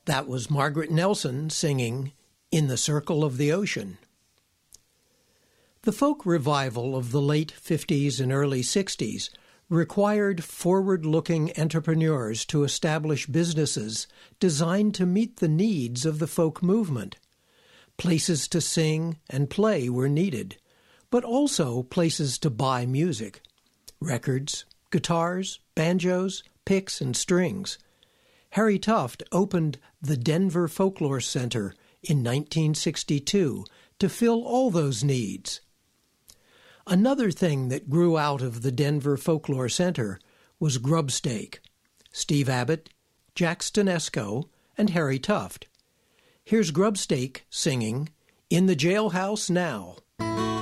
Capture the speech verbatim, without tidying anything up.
That was Margaret Nelson singing In the Circle of the Ocean. The folk revival of the late fifties and early sixties required forward-looking entrepreneurs to establish businesses designed to meet the needs of the folk movement. Places to sing and play were needed, but also places to buy music. Records, guitars, banjos, picks, and strings. Harry Tuft opened the Denver Folklore Center in nineteen sixty-two to fill all those needs. Another thing that grew out of the Denver Folklore Center was grubstake. Steve Abbott, Jack Stanesco, and Harry Tuft. Here's Grubstake singing In the Jailhouse Now.